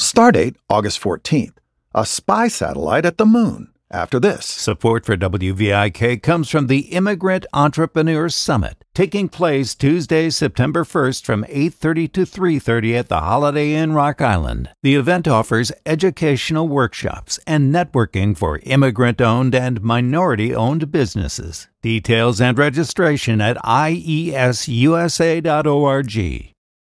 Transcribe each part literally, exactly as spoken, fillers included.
Stardate August fourteenth. A spy satellite at the moon. After this. Support for W V I K comes from the Immigrant Entrepreneur Summit, taking place Tuesday, September first from eight thirty to three thirty at the Holiday Inn Rock Island. The event offers educational workshops and networking for immigrant-owned and minority-owned businesses. Details and registration at I E S U S A dot org.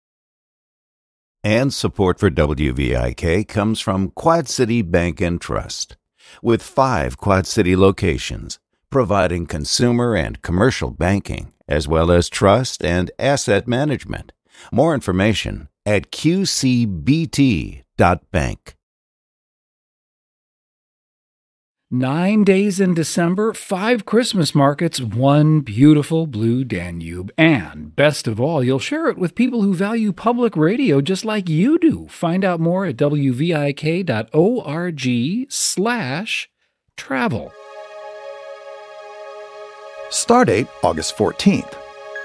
And support for W V I K comes from Quad City Bank and Trust, with five Quad City locations, providing consumer and commercial banking, as well as trust and asset management. More information at q c b t dot bank. Nine days in December, five Christmas markets, one beautiful blue Danube. And best of all, you'll share it with people who value public radio just like you do. Find out more at w v i k dot org slash travel. Stardate August fourteenth.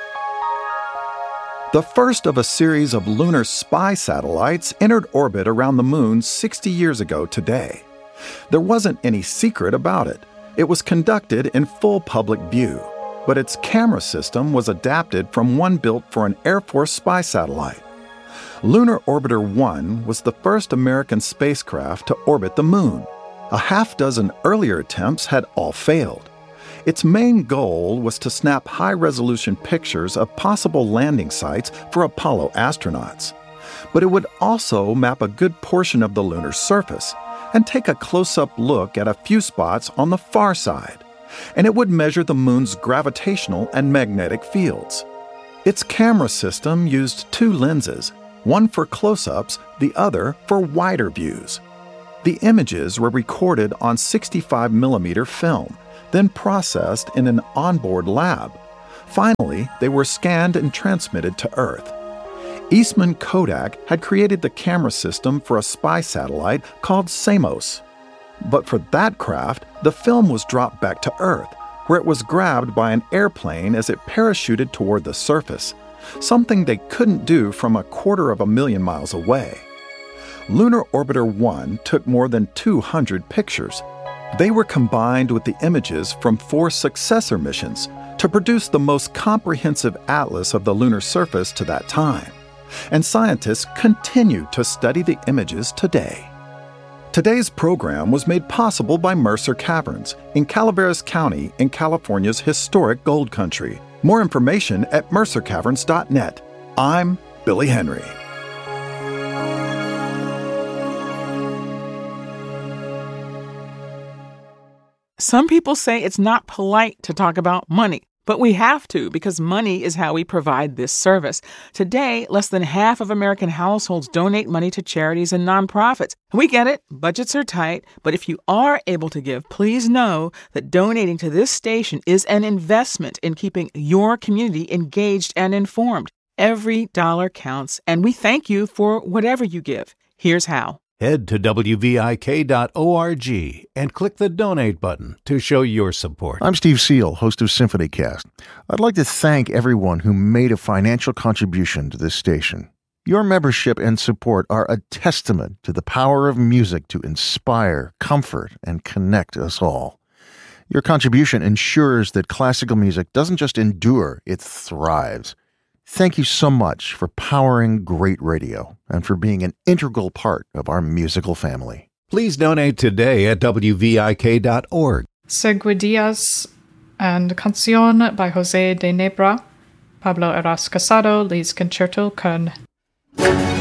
The first of a series of lunar spy satellites entered orbit around the moon sixty years ago today. There wasn't any secret about it. It was conducted in full public view, but its camera system was adapted from one built for an Air Force spy satellite. Lunar Orbiter one was the first American spacecraft to orbit the moon. A half dozen earlier attempts had all failed. Its main goal was to snap high-resolution pictures of possible landing sites for Apollo astronauts. But it would also map a good portion of the lunar surface and take a close-up look at a few spots on the far side. And it would measure the moon's gravitational and magnetic fields. Its camera system used two lenses, one for close-ups, the other for wider views. The images were recorded on sixty-five millimeter film, then processed in an onboard lab. Finally, they were scanned and transmitted to Earth. Eastman Kodak had created the camera system for a spy satellite called Samos. But for that craft, the film was dropped back to Earth, where it was grabbed by an airplane as it parachuted toward the surface, something they couldn't do from a quarter of a million miles away. Lunar Orbiter one took more than two hundred pictures. They were combined with the images from four successor missions to produce the most comprehensive atlas of the lunar surface to that time. And scientists continue to study the images today. Today's program was made possible by Mercer Caverns in Calaveras County in California's historic gold country. More information at mercer caverns dot net. I'm Billy Henry. Some people say it's not polite to talk about money. But we have to, because money is how we provide this service. Today, less than half of American households donate money to charities and nonprofits. We get it, budgets are tight, but if you are able to give, please know that donating to this station is an investment in keeping your community engaged and informed. Every dollar counts, and we thank you for whatever you give. Here's how. Head to w v i k dot org and click the donate button to show your support. I'm Steve Seal, host of SymphonyCast. I'd like to thank everyone who made a financial contribution to this station. Your membership and support are a testament to the power of music to inspire, comfort, and connect us all. Your contribution ensures that classical music doesn't just endure, it thrives. Thank you so much for powering great radio and for being an integral part of our musical family. Please donate today at w v i k dot org. Seguidillas and Canción by José de Nebra. Pablo Eras Casado leads Concerto con